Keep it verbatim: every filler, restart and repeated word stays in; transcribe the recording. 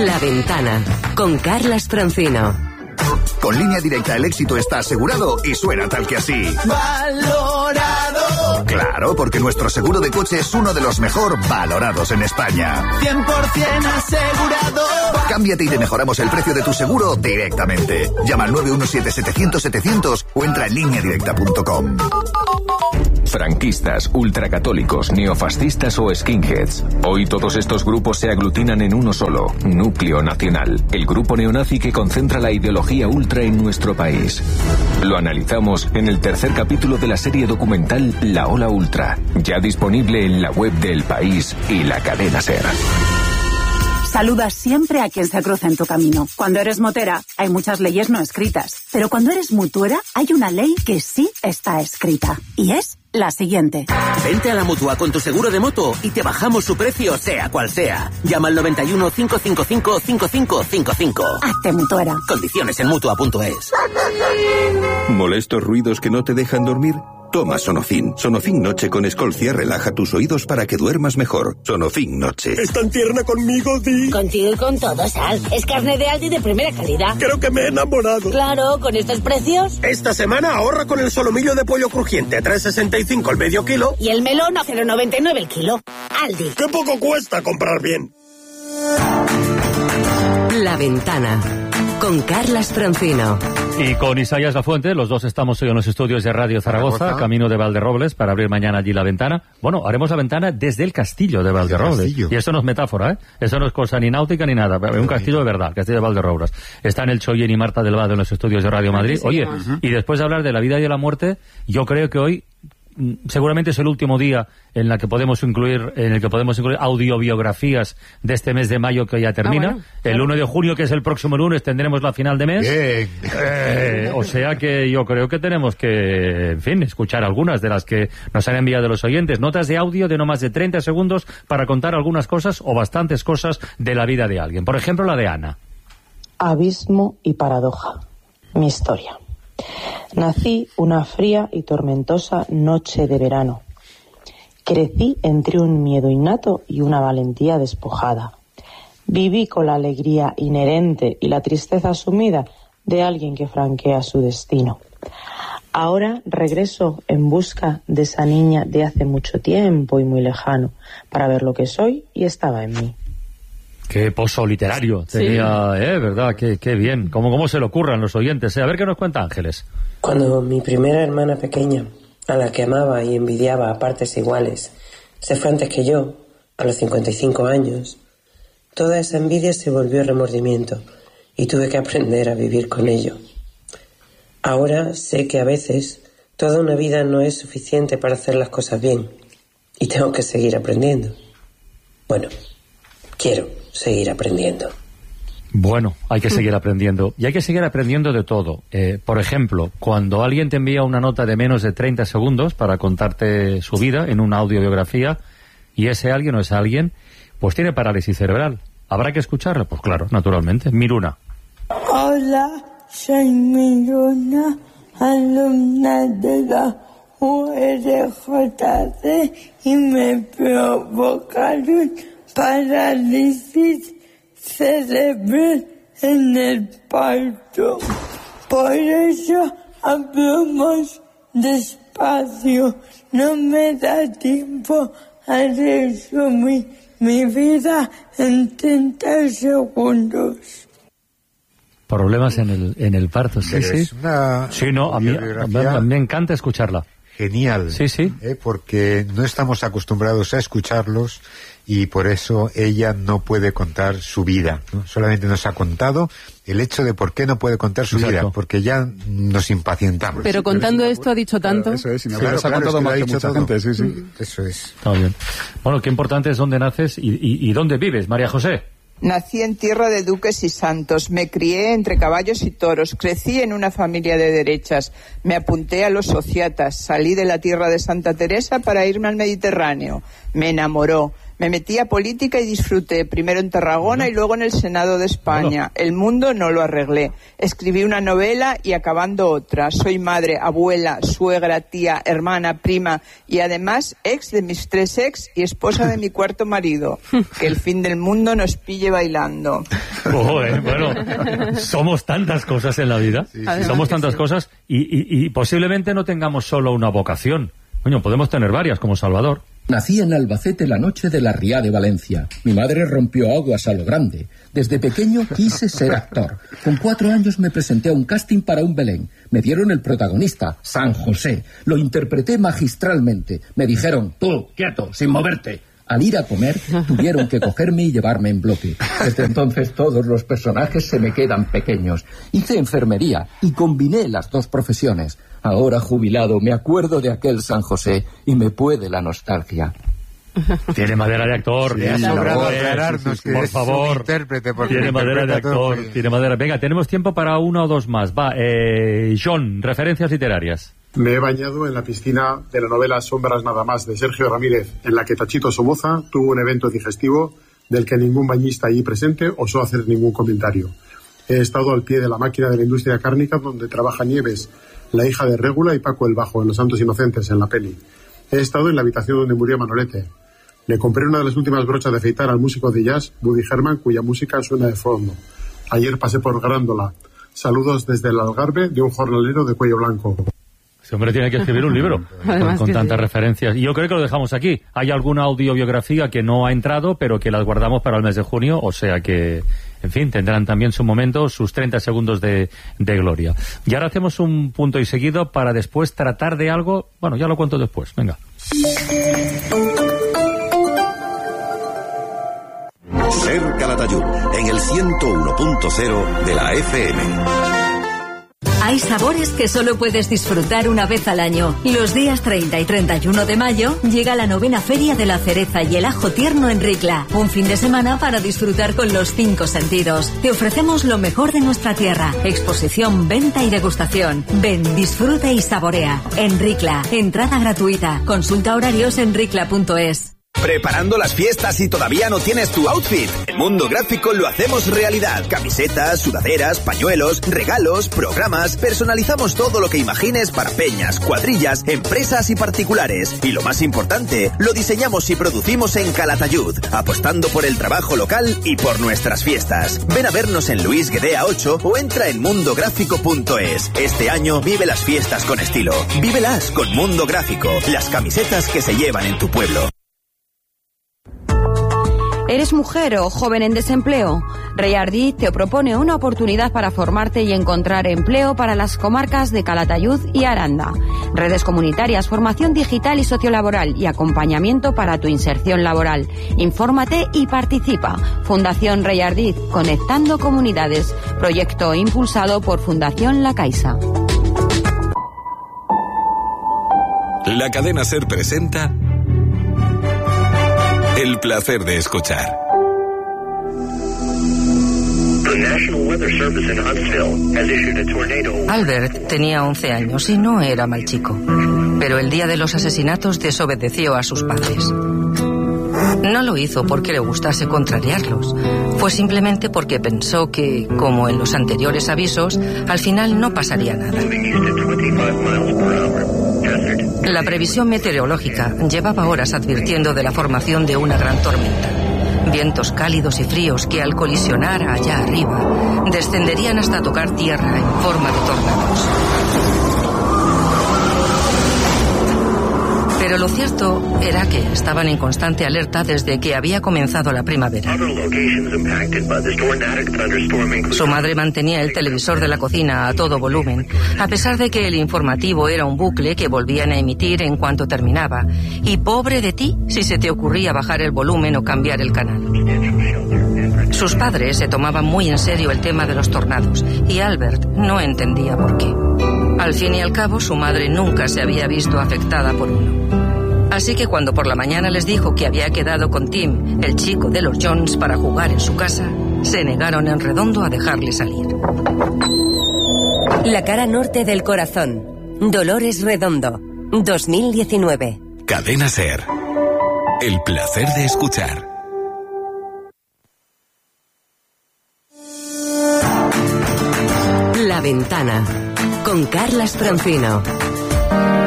La Ventana, con Carlas Francino. Con Línea Directa el éxito está asegurado y suena tal que así. ¡Valorado! Claro, porque nuestro seguro de coche es uno de los mejor valorados en España. cien por ciento asegurado. Cámbiate y te mejoramos el precio de tu seguro directamente. Llama al nueve uno siete setecientos setecientos o entra en línea directa punto com. Franquistas, ultracatólicos, neofascistas o skinheads. Hoy todos estos grupos se aglutinan en uno solo, Núcleo Nacional, el grupo neonazi que concentra la ideología ultra en nuestro país. Lo analizamos en el tercer capítulo de la serie documental La Ola Ultra, ya disponible en la web de El País y la cadena SER. Saluda siempre a quien se cruza en tu camino. Cuando eres motera, hay muchas leyes no escritas. Pero cuando eres mutuera, hay una ley que sí está escrita. Y es la siguiente. Vente a la Mutua con tu seguro de moto y te bajamos su precio, sea cual sea. Llama al noventa y uno, cinco cinco cinco, cinco cinco cinco cinco. Hazte mutuera. Condiciones en mutua punto es. ¿Molestos ruidos que no te dejan dormir? Toma Sonofin. Sonofin Noche con Escolcia relaja tus oídos para que duermas mejor. Sonofin Noche. ¿Es tan tierna conmigo, Di? Contigo y con todo, Sal. Es carne de Aldi de primera calidad. Creo que me he enamorado. Claro, con estos precios. Esta semana ahorra con el solomillo de pollo crujiente. tres sesenta y cinco el medio kilo. Y el melón a cero noventa y nueve el kilo. Aldi. ¡Qué poco cuesta comprar bien! La Ventana, con Carlas Francino. Y con Isaías Lafuente, los dos estamos hoy en los estudios de Radio Zaragoza, Zaragoza, camino de Valderrobles, para abrir mañana allí la ventana. Bueno, haremos la ventana desde el castillo de Valderrobles. Castillo. Y eso no es metáfora, ¿eh? Eso no es cosa ni náutica ni nada. Es un castillo de verdad, el castillo de Valderrobles. Están el Choyen y Marta del Vado en los estudios de Radio Madrid. Oye, uh-huh. Y después de hablar de la vida y de la muerte, yo creo que hoy seguramente es el último día en la que podemos incluir en el que podemos incluir audiobiografías de este mes de mayo que ya termina. Ah, bueno, claro. El uno de junio, que es el próximo lunes, tendremos la final de mes. Bien. Eh, o sea que yo creo que tenemos que, en fin, escuchar algunas de las que nos han enviado los oyentes. Notas de audio de no más de treinta segundos para contar algunas cosas o bastantes cosas de la vida de alguien. Por ejemplo, la de Ana. Abismo y paradoja. Mi historia. Nací una fría y tormentosa noche de verano. Crecí entre un miedo innato y una valentía despojada. Viví con la alegría inherente y la tristeza asumida de alguien que franquea su destino. Ahora regreso en busca de esa niña de hace mucho tiempo y muy lejano, para ver lo que soy y estaba en mí. Qué pozo literario tenía, sí. eh, ¿verdad? Qué, qué bien. ¿Cómo, cómo se le ocurran los oyentes? Eh? A ver qué nos cuenta Ángeles. Cuando mi primera hermana pequeña, a la que amaba y envidiaba a partes iguales, se fue antes que yo, a los cincuenta y cinco años, toda esa envidia se volvió remordimiento y tuve que aprender a vivir con ello. Ahora sé que a veces toda una vida no es suficiente para hacer las cosas bien y tengo que seguir aprendiendo. Bueno, quiero seguir aprendiendo. Bueno, hay que seguir aprendiendo. Y hay que seguir aprendiendo de todo. Eh, por ejemplo, cuando alguien te envía una nota de menos de treinta segundos para contarte su vida en una audiobiografía, y ese alguien o esa alguien, pues tiene parálisis cerebral. ¿Habrá que escucharlo? Pues claro, naturalmente. Miruna. Hola, soy Miruna, alumna de la U R J C, y me provocaron parálisis cerebral en el parto. Por eso hablamos despacio. No me da tiempo a resumir mi vida en treinta segundos. Problemas en el en el parto, sí, Pero sí. Es una sí, no, a mí, a mí, a mí me encanta escucharla. Genial. Sí, sí. ¿eh? Porque no estamos acostumbrados a escucharlos y por eso ella no puede contar su vida, ¿no? Solamente nos ha contado el hecho de por qué no puede contar su Exacto. vida, porque ya nos impacientamos. Pero contando esto ha dicho tanto. Claro, eso es, y claro, claro, ha contado es que más ha que dicho mucha todo. gente, sí, sí. Eso es. Está bien. Bueno, qué importante es dónde naces y, y, y dónde vives, María José. Nací en tierra de duques y santos, me crié entre caballos y toros, crecí en una familia de derechas, me apunté a los sociatas, salí de la tierra de Santa Teresa para irme al Mediterráneo, me enamoró, me metí a política y disfruté, primero en Tarragona y luego en el Senado de España. El mundo no lo arreglé. Escribí una novela y acabando otra. Soy madre, abuela, suegra, tía, hermana, prima y además ex de mis tres ex y esposa de mi cuarto marido. Que el fin del mundo nos pille bailando. Oh, eh, bueno, somos tantas cosas en la vida, sí, sí. somos tantas sí. cosas y, y, y posiblemente no tengamos solo una vocación. Coño, podemos tener varias, como Salvador. Nací en Albacete la noche de la Ría de Valencia. Mi madre rompió aguas a lo grande. Desde pequeño quise ser actor. Con cuatro años me presenté a un casting para un Belén. Me dieron el protagonista, San José. Lo interpreté magistralmente. Me dijeron, tú, quieto, sin moverte. Al ir a comer, tuvieron que cogerme y llevarme en bloque. Desde entonces todos los personajes se me quedan pequeños. Hice enfermería y combiné las dos profesiones. Ahora jubilado, me acuerdo de aquel San José y me puede la nostalgia. Tiene madera de actor. Sí, no, no, aclararnos que por es favor. Intérprete porque tiene madera de actor. Muy... Tiene madera. Venga, tenemos tiempo para una o dos más. Va, eh, John, referencias literarias. Me he bañado en la piscina de la novela Sombras nada más, de Sergio Ramírez, en la que Tachito Somoza tuvo un evento digestivo del que ningún bañista allí presente osó hacer ningún comentario. He estado al pie de la máquina de la industria cárnica donde trabaja Nieves, la hija de Régula, y Paco el Bajo en Los Santos Inocentes, en la peli. He estado en la habitación donde murió Manolete. Le compré una de las últimas brochas de afeitar al músico de jazz, Woody Herman, cuya música suena de fondo. Ayer pasé por Grándola. Saludos desde el Algarve de un jornalero de cuello blanco. Ese hombre tiene que escribir un libro con, con tantas sí. referencias. Y yo creo que lo dejamos aquí. Hay alguna audiobiografía que no ha entrado, pero que las guardamos para el mes de junio, o sea que, en fin, tendrán también su momento, sus treinta segundos de, de gloria. Y ahora hacemos un punto y seguido para después tratar de algo... Bueno, ya lo cuento después. Venga. Ser Calatayud, en el ciento uno punto cero de la F M. Hay sabores que solo puedes disfrutar una vez al año. Los días treinta y treinta y uno de mayo llega la novena Feria de la Cereza y el Ajo Tierno en Ricla. Un fin de semana para disfrutar con los cinco sentidos. Te ofrecemos lo mejor de nuestra tierra. Exposición, venta y degustación. Ven, disfruta y saborea. En Ricla. Entrada gratuita. Consulta horarios en ricla punto es. ¿Preparando las fiestas y todavía no tienes tu outfit? En Mundo Gráfico lo hacemos realidad. Camisetas, sudaderas, pañuelos, regalos, programas. Personalizamos todo lo que imagines para peñas, cuadrillas, empresas y particulares. Y lo más importante, lo diseñamos y producimos en Calatayud, apostando por el trabajo local y por nuestras fiestas. Ven a vernos en Luis Guedea ocho o entra en mundo gráfico punto es. Este año vive las fiestas con estilo. Vívelas con Mundo Gráfico, las camisetas que se llevan en tu pueblo. ¿Eres mujer o joven en desempleo? Reyardí te propone una oportunidad para formarte y encontrar empleo para las comarcas de Calatayud y Aranda. Redes comunitarias, formación digital y sociolaboral y acompañamiento para tu inserción laboral. Infórmate y participa. Fundación Reyardí, Conectando Comunidades. Proyecto impulsado por Fundación La Caixa. La cadena SER presenta El placer de escuchar. Albert tenía once años y no era mal chico, pero el día de los asesinatos desobedeció a sus padres. No lo hizo porque le gustase contrariarlos, fue simplemente porque pensó que, como en los anteriores avisos, al final no pasaría nada. La previsión meteorológica llevaba horas advirtiendo de la formación de una gran tormenta. Vientos cálidos y fríos que, al colisionar allá arriba, descenderían hasta tocar tierra en forma de tornados. Pero lo cierto era que estaban en constante alerta desde que había comenzado la primavera. Su madre mantenía el televisor de la cocina a todo volumen, a pesar de que el informativo era un bucle que volvían a emitir en cuanto terminaba. Y pobre de ti si se te ocurría bajar el volumen o cambiar el canal. Sus padres se tomaban muy en serio el tema de los tornados, y Albert no entendía por qué. Al fin y al cabo, su madre nunca se había visto afectada por uno. Así que cuando por la mañana les dijo que había quedado con Tim, el chico de los Jones, para jugar en su casa, se negaron en redondo a dejarle salir. La cara norte del corazón. Dolores Redondo. dos mil diecinueve. Cadena SER. El placer de escuchar. La ventana. Con Carlas Francino.